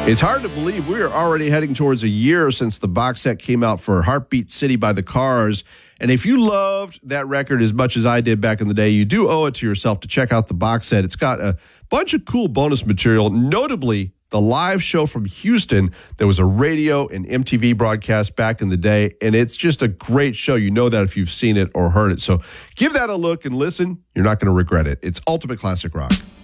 It's hard to believe we are already heading towards a year since the box set came out for Heartbeat City by the Cars. And if you loved that record as much as I did back in the day, you do owe it to yourself to check out the box set. It's got a bunch of cool bonus material, notably the live show from Houston. There was a radio and MTV broadcast back in the day, and it's just a great show. You know that if you've seen it or heard it. So give that a look and listen. You're not going to regret it. It's Ultimate Classic Rock.